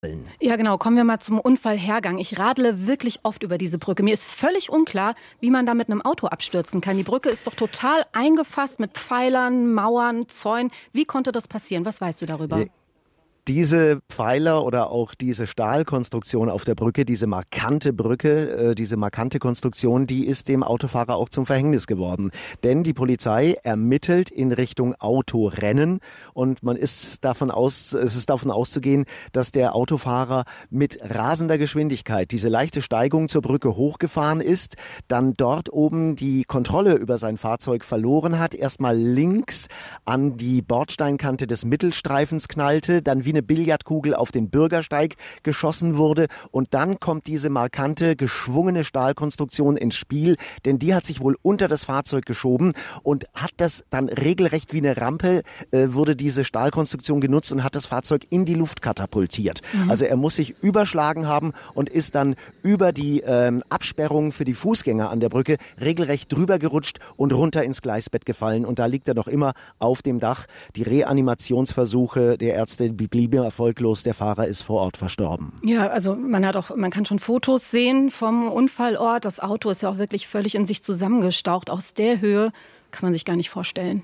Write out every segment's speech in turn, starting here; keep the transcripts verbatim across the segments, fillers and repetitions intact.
Ja, genau. Kommen wir mal zum Unfallhergang. Ich radle wirklich oft über diese Brücke. Mir ist völlig unklar, wie man da mit einem Auto abstürzen kann. Die Brücke ist doch total eingefasst mit Pfeilern, Mauern, Zäunen. Wie konnte das passieren? Was weißt du darüber? Nee. Diese Pfeiler oder auch diese Stahlkonstruktion auf der Brücke, diese markante Brücke, äh, diese markante Konstruktion, die ist dem Autofahrer auch zum Verhängnis geworden. Denn die Polizei ermittelt in Richtung Autorennen und man ist davon aus, es ist davon auszugehen, dass der Autofahrer mit rasender Geschwindigkeit diese leichte Steigung zur Brücke hochgefahren ist, dann dort oben die Kontrolle über sein Fahrzeug verloren hat, erstmal links an die Bordsteinkante des Mittelstreifens knallte, dann wie eine Billardkugel auf den Bürgersteig geschossen wurde und dann kommt diese markante, geschwungene Stahlkonstruktion ins Spiel, denn die hat sich wohl unter das Fahrzeug geschoben und hat das dann regelrecht wie eine Rampe, äh, wurde diese Stahlkonstruktion genutzt und hat das Fahrzeug in die Luft katapultiert. Mhm. Also er muss sich überschlagen haben und ist dann über die ähm, Absperrung für die Fußgänger an der Brücke regelrecht drüber gerutscht und runter ins Gleisbett gefallen und da liegt er noch immer auf dem Dach. Die Reanimationsversuche der Ärzte blieben erfolglos, der Fahrer ist vor Ort verstorben. Ja, also man hat auch, man kann schon Fotos sehen vom Unfallort. Das Auto ist ja auch wirklich völlig in sich zusammengestaucht. Aus der Höhe kann man sich gar nicht vorstellen.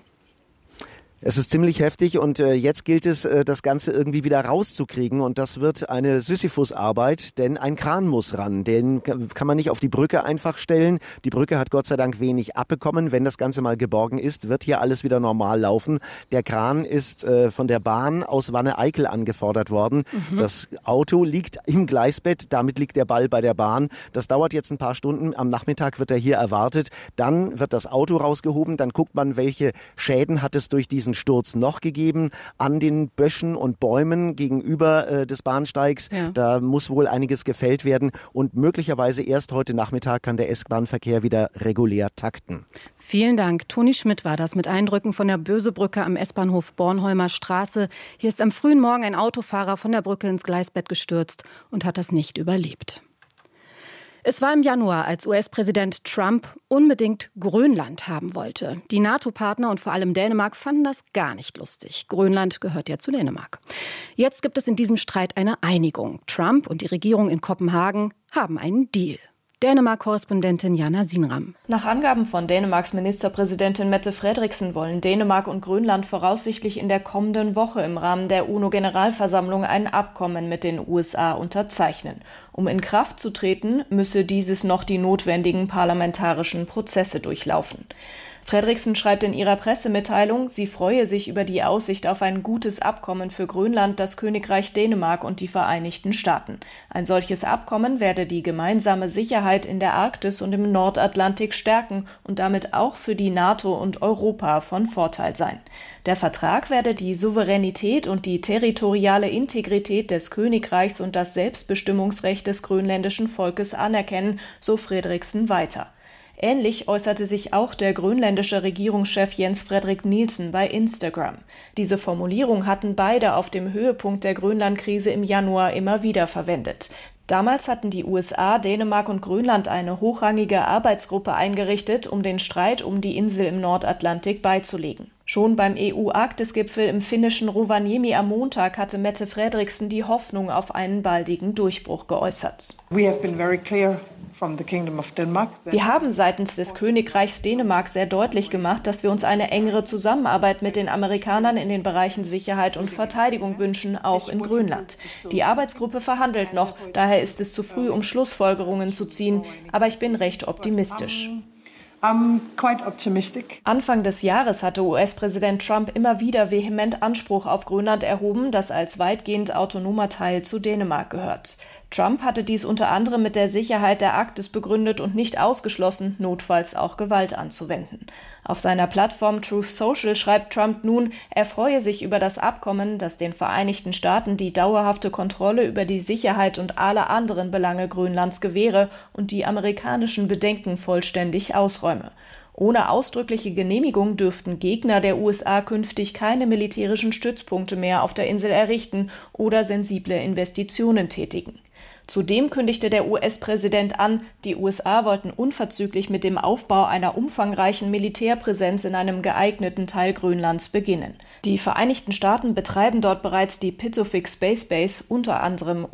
Es ist ziemlich heftig und äh, jetzt gilt es, äh, das Ganze irgendwie wieder rauszukriegen und das wird eine Sisyphus-Arbeit, denn ein Kran muss ran. Den kann man nicht auf die Brücke einfach stellen. Die Brücke hat Gott sei Dank wenig abbekommen. Wenn das Ganze mal geborgen ist, wird hier alles wieder normal laufen. Der Kran ist äh, von der Bahn aus Wanne-Eickel angefordert worden. Mhm. Das Auto liegt im Gleisbett, damit liegt der Ball bei der Bahn. Das dauert jetzt ein paar Stunden. Am Nachmittag wird er hier erwartet. Dann wird das Auto rausgehoben, dann guckt man, welche Schäden hat es durch diesen Sturz noch gegeben an den Böschen und Bäumen gegenüber äh, des Bahnsteigs. Ja. Da muss wohl einiges gefällt werden und möglicherweise erst heute Nachmittag kann der S-Bahn-Verkehr wieder regulär takten. Vielen Dank. Toni Schmidt war das mit Eindrücken von der Bösebrücke am S-Bahnhof Bornholmer Straße. Hier ist am frühen Morgen ein Autofahrer von der Brücke ins Gleisbett gestürzt und hat das nicht überlebt. Es war im Januar, als U S-Präsident Trump unbedingt Grönland haben wollte. Die NATO-Partner und vor allem Dänemark fanden das gar nicht lustig. Grönland gehört ja zu Dänemark. Jetzt gibt es in diesem Streit eine Einigung. Trump und die Regierung in Kopenhagen haben einen Deal. Dänemark-Korrespondentin Jana Sinram. Nach Angaben von Dänemarks Ministerpräsidentin Mette Frederiksen wollen Dänemark und Grönland voraussichtlich in der kommenden Woche im Rahmen der UNO-Generalversammlung ein Abkommen mit den U S A unterzeichnen. Um in Kraft zu treten, müsse dieses noch die notwendigen parlamentarischen Prozesse durchlaufen. Frederiksen schreibt in ihrer Pressemitteilung, sie freue sich über die Aussicht auf ein gutes Abkommen für Grönland, das Königreich Dänemark und die Vereinigten Staaten. Ein solches Abkommen werde die gemeinsame Sicherheit in der Arktis und im Nordatlantik stärken und damit auch für die NATO und Europa von Vorteil sein. Der Vertrag werde die Souveränität und die territoriale Integrität des Königreichs und das Selbstbestimmungsrecht des grönländischen Volkes anerkennen, so Frederiksen weiter. Ähnlich äußerte sich auch der grönländische Regierungschef Jens Frederik Nielsen bei Instagram. Diese Formulierung hatten beide auf dem Höhepunkt der Grönlandkrise im Januar immer wieder verwendet. Damals hatten die U S A, Dänemark und Grönland eine hochrangige Arbeitsgruppe eingerichtet, um den Streit um die Insel im Nordatlantik beizulegen. Schon beim E U-Arktis-Gipfel im finnischen Rovaniemi am Montag hatte Mette Frederiksen die Hoffnung auf einen baldigen Durchbruch geäußert. We have been very clear from the Kingdom of Denmark. Wir haben seitens des Königreichs Dänemark sehr deutlich gemacht, dass wir uns eine engere Zusammenarbeit mit den Amerikanern in den Bereichen Sicherheit und Verteidigung wünschen, auch in Grönland. Die Arbeitsgruppe verhandelt noch, daher ist es zu früh, um Schlussfolgerungen zu ziehen, aber ich bin recht optimistisch. I'm quite optimistic. Anfang des Jahres hatte U S-Präsident Trump immer wieder vehement Anspruch auf Grönland erhoben, das als weitgehend autonomer Teil zu Dänemark gehört. Trump hatte dies unter anderem mit der Sicherheit der Arktis begründet und nicht ausgeschlossen, notfalls auch Gewalt anzuwenden. Auf seiner Plattform Truth Social schreibt Trump nun, er freue sich über das Abkommen, das den Vereinigten Staaten die dauerhafte Kontrolle über die Sicherheit und alle anderen Belange Grönlands gewähre und die amerikanischen Bedenken vollständig ausräume. Ohne ausdrückliche Genehmigung dürften Gegner der U S A künftig keine militärischen Stützpunkte mehr auf der Insel errichten oder sensible Investitionen tätigen. Zudem kündigte der U S-Präsident an, die U S A wollten unverzüglich mit dem Aufbau einer umfangreichen Militärpräsenz in einem geeigneten Teil Grönlands beginnen. Die Vereinigten Staaten betreiben dort bereits die Pituffik Space Base, unter anderem